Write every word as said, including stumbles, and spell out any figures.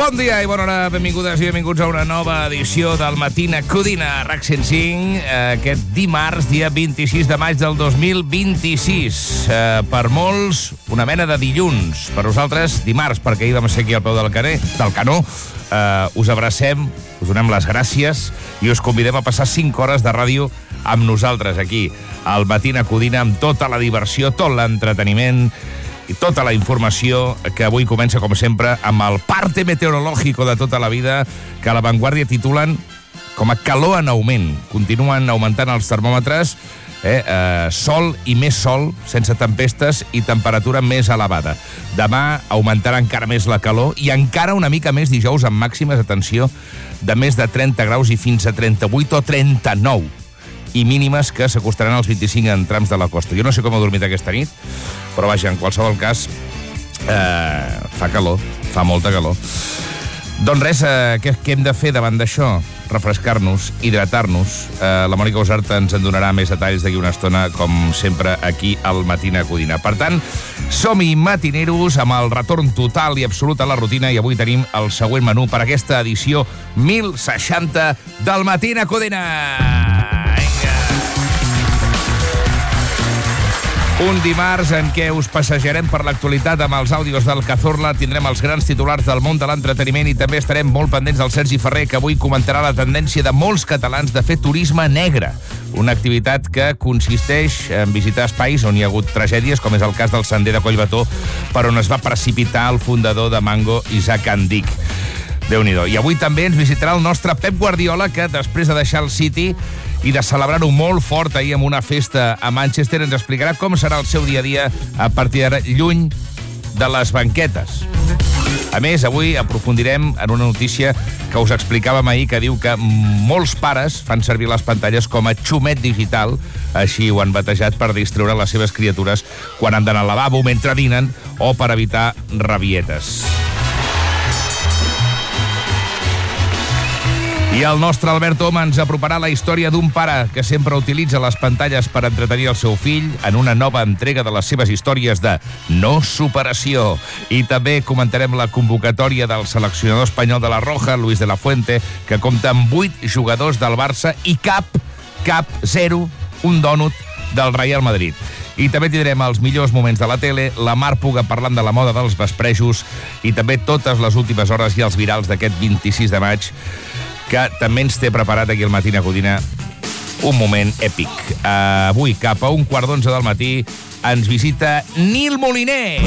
Bon dia i bona hora, benvingudes i benvinguts a una nova edició del Matina Codina a RAC cent cinc, aquest dimarts, dia vint-i-sis de maig del dos mil vint-i-sis. Eh, per molts, una mena de dilluns. Per nosaltres, dimarts, perquè ahir vam ser aquí al peu del, caner, del canó. Eh, us abracem, us donem les gràcies i us convidem a passar cinc hores de ràdio amb nosaltres aquí, al Matina Codina, amb tota la diversió, tot l'entreteniment i tota la informació, que avui comença, com sempre, amb el parte meteorológico de tota la vida, que a La Vanguardia titulen com a calor en augment. Continuen augmentant els termòmetres, eh, eh, sol i més sol, sense tempestes i temperatura més elevada. Demà augmentarà encara més la calor i encara una mica més dijous amb màximes, atenció, de més de trenta graus i fins a trenta-vuit o trenta-nou. I mínimes que s'acostaran als vint-i-cinc en trams de la costa. Jo no sé com he dormit aquesta nit, però vaja, en qualsevol cas, eh, fa calor, fa molta calor. Doncs res, eh, què, què hem de fer davant d'això? Refrescar-nos, hidratar-nos. Eh, la Mònica Usart ens en donarà més detalls d'aquí una estona, com sempre, aquí al Matina Codina. Per tant, som-hi matineros amb el retorn total i absolut a la rutina i avui tenim el següent menú per aquesta edició mil seixanta del Matina Codina. Un dimarts en què us passejarem per l'actualitat amb els àudios del Cazorla, tindrem els grans titulars del món de l'entreteniment i també estarem molt pendents del Sergi Ferrer, que avui comentarà la tendència de molts catalans de fer turisme negre, una activitat que consisteix en visitar espais on hi ha hagut tragèdies, com és el cas del sender de Collbató, per on es va precipitar el fundador de Mango, Isaac Andic. Déu-n'hi-do. I avui també ens visitarà el nostre Pep Guardiola, que després de deixar el City i de celebrar-ho molt fort ahir amb una festa a Manchester, ens explicarà com serà el seu dia a dia a partir d'ara, lluny de les banquetes. A més, avui aprofundirem en una notícia que us explicàvem ahir, que diu que molts pares fan servir les pantalles com a xumet digital, així ho han batejat, per distreure les seves criatures quan han d'anar al lavabo, mentre dinen, o per evitar rabietes. I el nostre Albert Om ens aproparà la història d'un pare que sempre utilitza les pantalles per entretenir el seu fill en una nova entrega de les seves històries de no superació. I també comentarem la convocatòria del seleccionador espanyol de la Roja, Luis de la Fuente, que compta amb vuit jugadors del Barça i cap, cap, zero, un dònut del Real Madrid. I també tindrem els millors moments de la tele, la Mar Puga parlant de la moda dels vesprejos i també totes les últimes hores i els virals d'aquest vint-i-sis de maig, que també ens té preparat aquí al Matina Codina un moment èpic. Uh, avui, cap a un quart d'onze del matí, ens visita Nil Moliner.